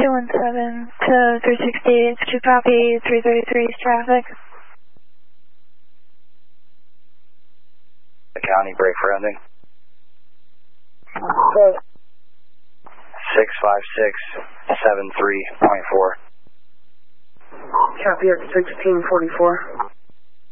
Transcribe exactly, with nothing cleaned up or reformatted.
two one seven to three sixty-eight, two copy, three thirty-three is traffic. The county break for ending. Okay. six five six seven three point four. Copy at sixteen forty-four.